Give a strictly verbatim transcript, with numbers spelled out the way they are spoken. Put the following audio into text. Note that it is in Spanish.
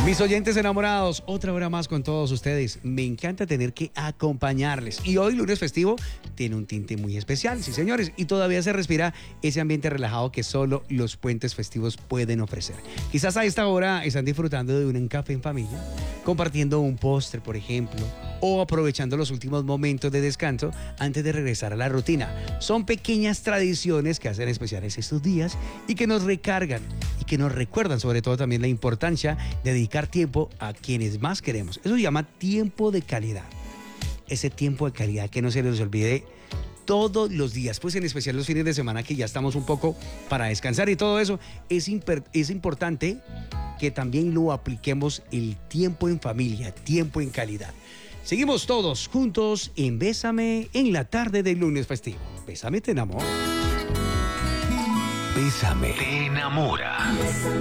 Mis oyentes enamorados, otra hora más con todos ustedes. Me encanta tener que acompañarles. Y hoy, lunes festivo, tiene un tinte muy especial, sí señores. Y todavía se respira ese ambiente relajado que solo los puentes festivos pueden ofrecer. Quizás a esta hora están disfrutando de un café en familia, compartiendo un postre, por ejemplo, o aprovechando los últimos momentos de descanso antes de regresar a la rutina. Son pequeñas tradiciones que hacen especiales estos días y que nos recargan y que nos recuerdan sobre todo también la importancia de dedicar tiempo a quienes más queremos. Eso se llama tiempo de calidad. Ese tiempo de calidad que no se les olvide todos los días, pues en especial los fines de semana que ya estamos un poco para descansar y todo eso. Es, imper- es importante que también lo apliquemos el tiempo en familia, tiempo en calidad. Seguimos todos juntos en Bésame en la tarde del lunes festivo. Bésame, te enamora. Bésame, te enamora.